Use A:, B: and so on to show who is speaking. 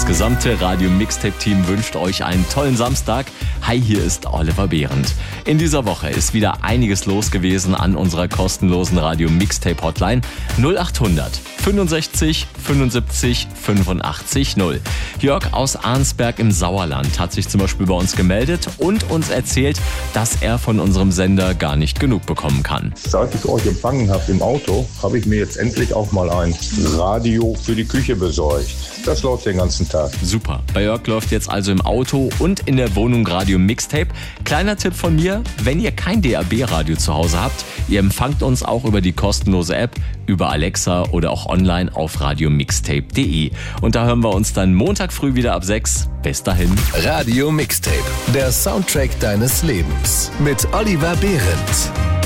A: Das gesamte Radio Mixtape Team wünscht euch einen tollen Samstag. Hi, hier ist Oliver Behrendt. In dieser Woche ist wieder einiges los gewesen an unserer kostenlosen Radio Mixtape Hotline 0800 65 75 85 0. Jörg aus Arnsberg im Sauerland hat sich zum Beispiel bei uns gemeldet und uns erzählt, dass er von unserem Sender gar nicht genug bekommen kann.
B: Seit ich euch empfangen habe im Auto, habe ich mir jetzt endlich auch mal ein Radio für die Küche besorgt. Das läuft den ganzen Tag.
A: Super. Bei Jörg läuft jetzt also im Auto und in der Wohnung Radio Mixtape. Kleiner Tipp von mir, wenn ihr kein DAB-Radio zu Hause habt, ihr empfangt uns auch über die kostenlose App, über Alexa oder auch online auf radiomixtape.de. Und da hören wir uns dann Montag früh wieder ab 6. Bis dahin.
C: Radio Mixtape, der Soundtrack deines Lebens mit Oliver Behrendt.